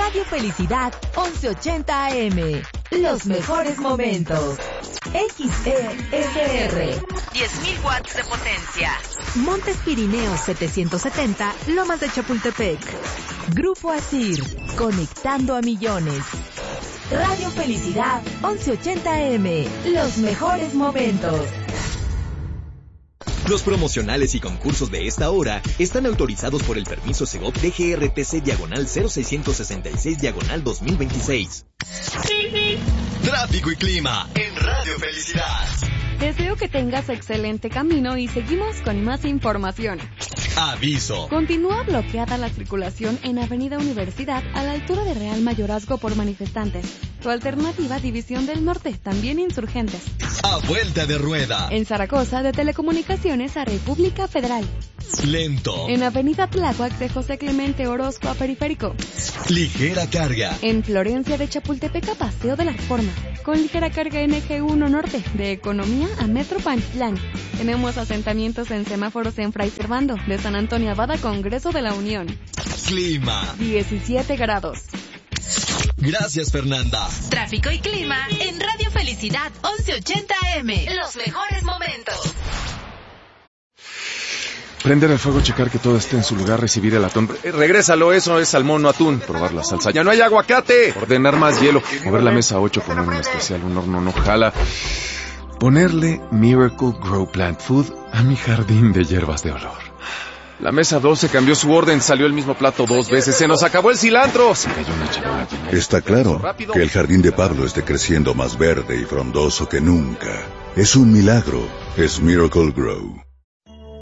Radio Felicidad 1180 AM. Los mejores momentos. XESR. 10.000 watts de potencia. Montes Pirineos 770, Lomas de Chapultepec. Grupo Asir, conectando a millones. Radio Felicidad 1180 AM. Los mejores momentos. Los promocionales y concursos de esta hora están autorizados por el permiso Segov DGRTC/0666/2026. Tráfico y clima en Radio Felicidad. Deseo que tengas excelente camino y seguimos con más información. Aviso. Continúa bloqueada la circulación en Avenida Universidad a la altura de Real Mayorazgo por manifestantes. Tu alternativa, División del Norte, también insurgentes. A vuelta de rueda. En Zaragoza, de Telecomunicaciones a República Federal. Lento. En Avenida Tláhuac de José Clemente Orozco a Periférico. Ligera carga. En Florencia de Chapultepec a Paseo de la Reforma. Con ligera carga en Eje 1 Norte, de Economía a Metro Pantlán. Tenemos asentamientos en semáforos en Fray Servando, de San Antonio Abad, Congreso de la Unión. Clima. 17 grados. Gracias, Fernanda. Tráfico y clima en Radio Felicidad 1180 AM. Los mejores momentos. Prender el fuego, checar que todo esté en su lugar, recibir el atún. Regrésalo, eso es salmón, no atún. Probar la salsa. ¡Ya no hay aguacate! Ordenar más hielo. Mover la mesa 8, poner un especial, un horno no jala. Ponerle Miracle Grow Plant Food a mi jardín de hierbas de olor. La mesa 12 cambió su orden, salió el mismo plato 2 veces. ¡Se nos acabó el cilantro! Se cayó una charola llena. Está claro que el jardín de Pablo esté creciendo más verde y frondoso que nunca. Es un milagro. Es Miracle Grow.